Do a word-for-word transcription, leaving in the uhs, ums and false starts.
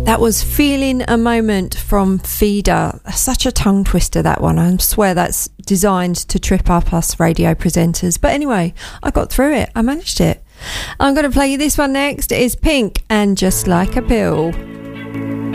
That was Feeling a Moment from Feeder. Such a tongue twister, that one. I swear that's designed to trip up us radio presenters. But anyway, I got through it. I managed it. I'm going to play you this one next. It's Pink and Just Like a Pill.